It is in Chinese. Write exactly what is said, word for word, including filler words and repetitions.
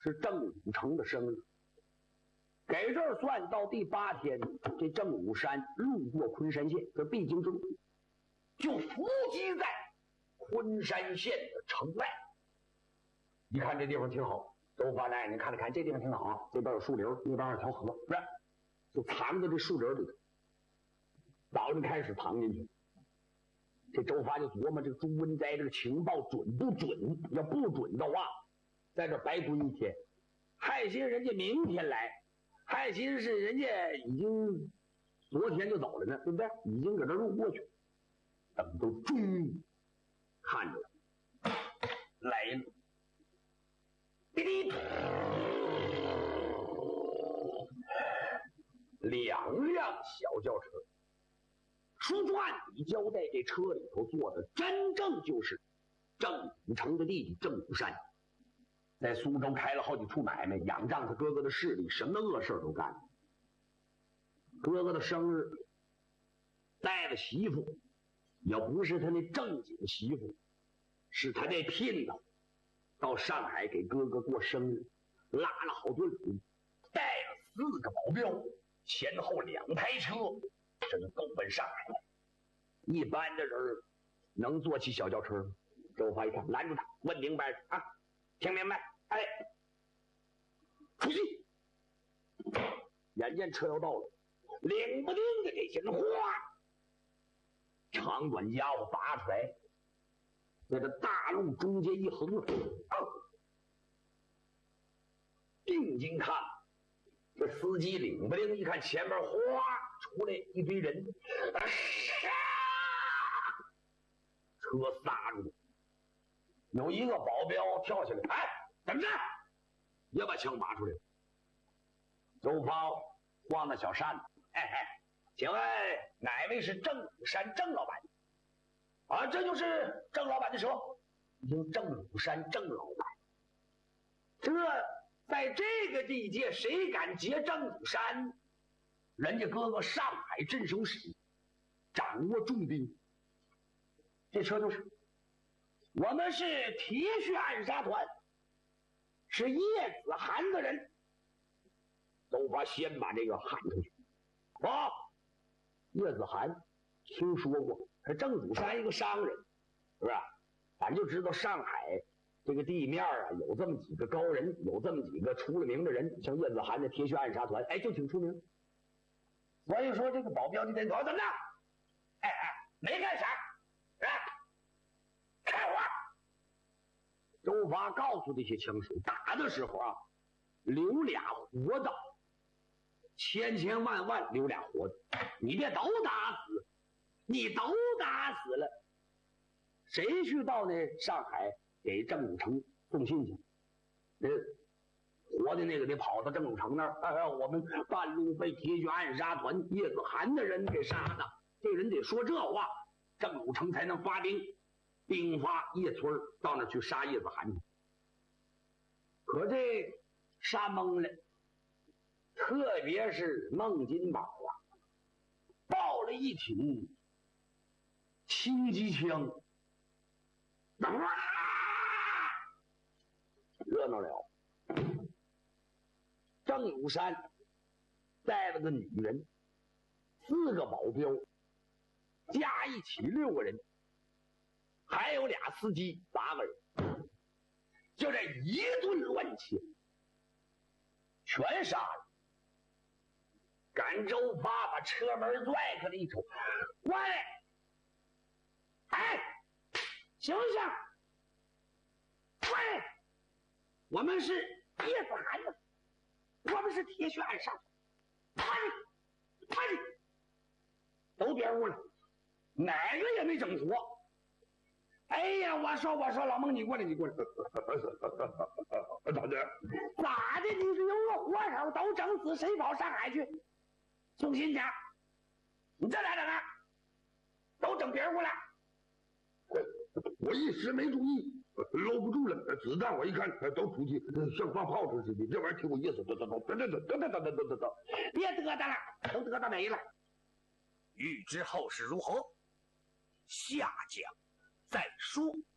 是郑武成的生日。给这儿算到第八天，这郑武山路过昆山县，这必经之路，就伏击在昆山县的城外。一看这地方挺好，周发来，你看了看这地方挺好啊，这边有树林，那边有条河，是不是？就藏在这树林里头。早就开始藏进去。这周发就琢磨这个朱文斋这个情报准不准？要不准的话，在这白蹲一天，害心人家明天来，害心是人家已经昨天就走了呢，对不对？已经搁这路过去，等到中午看着了，来了，滴滴，两辆小轿车。书传里交代，这车里头坐的真正就是郑武成的弟弟郑武山，在苏州开了好几处买卖，仰仗他哥哥的势力，什么恶事都干。哥哥的生日带了媳妇，要不是他那正经媳妇，是他那姘头，到上海给哥哥过生日，拉了好多礼，带了四个保镖，前后两台车，这就够奔上海了。一般的人能坐起小轿车吗？周发一看，拦住他，问明白了啊，听明白？哎，出去！眼见车要到了，领不丁的这些人哗，长短家伙拔出来，在这大路中间一横，啊，定睛看，这司机领不丁一看前面哗出来一堆人，啊，车刹住了，有一个保镖跳下来，哎，等着，也把枪拔出来。周发晃着小扇子，哎哎，请问哪位是郑武山郑老板？啊，这就是郑老板的车。听郑武山郑老板，这在这个地界，谁敢劫郑武山？人家哥哥上海镇守使，掌握重兵。这车就是，我们是铁血暗杀团，是叶子涵的人。周发先把这个喊出去。啊，叶子涵听说过，他郑武山一个商人，是不是？咱就知道上海这个地面啊，有这么几个高人，有这么几个出了名的人，像叶子涵的铁血暗杀团，哎，就挺出名。所以说这个保镖你得走，怎么着？哎哎，没干啥，是吧？开火！周发告诉这些枪手，打的时候啊，留俩活的，千千万万留俩活的，你别都打死，你都打死了，谁去到那上海给郑武成送信去？那活的那个得跑到郑武成那儿，哎呀，我们半路被铁血暗杀团叶子涵的人给杀的，这人得说这话，郑武成才能发兵，兵发叶村到那去杀叶子涵去。可这杀懵了，特别是孟金宝啊，抱了一挺轻机枪，哇，热闹了。郑武山带了个女人，四个保镖，加一起六个人，还有俩司机，八个人，就这一顿乱切，全杀了。赶周发把车门拽开了一瞅，喂，哎，醒醒！喂，我们是叶子涵的，我们是铁血暗杀，快点，快点，都别屋了，哪个也没整活。哎呀，我说我说，老孟你过来，你过来，咋的？咋的？你是有个活手都整死，谁跑上海去送信去？你这俩整啊，都整别人屋了。 我一时没注意，搂不住了，子弹我一看都出去，像放炮仗似的，这玩意儿挺有意思。得得得得得得得得得得得， 别嘚嘚了，都嘚嘚没了。 欲知后事如何，下讲再说。